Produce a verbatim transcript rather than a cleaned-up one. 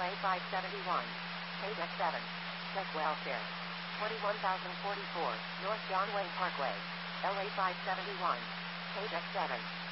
A five seventy-one. Page X seven. Check welfare. twenty-one thousand forty-four, North John Wayne Parkway. L A five seventy-one. Page X seven.